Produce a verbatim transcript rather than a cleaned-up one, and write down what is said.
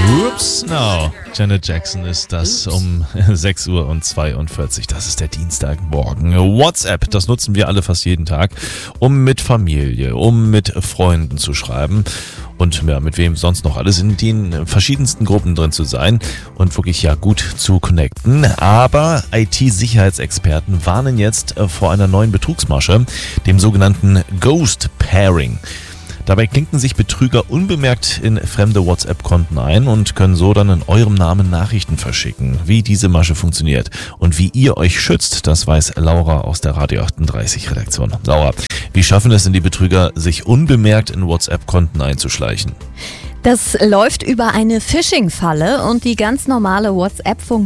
Whoops, now. Janet Jackson ist das um sechs Uhr und zweiundvierzig. Das ist der Dienstagmorgen. WhatsApp, das nutzen wir alle fast jeden Tag, um mit Familie, um mit Freunden zu schreiben und ja, mit wem sonst noch alles in den verschiedensten Gruppen drin zu sein und wirklich ja gut zu connecten. Aber I T-Sicherheitsexperten warnen jetzt vor einer neuen Betrugsmasche, dem sogenannten Ghost Pairing. Dabei klinken sich Betrüger unbemerkt in fremde WhatsApp-Konten ein und können so dann in eurem Namen Nachrichten verschicken. Wie diese Masche funktioniert und wie ihr euch schützt, das weiß Laura aus der Radio achtunddreißig-Redaktion. Laura, wie schaffen es denn die Betrüger, sich unbemerkt in WhatsApp-Konten einzuschleichen? Das läuft über eine Phishing-Falle und die ganz normale WhatsApp-Funktion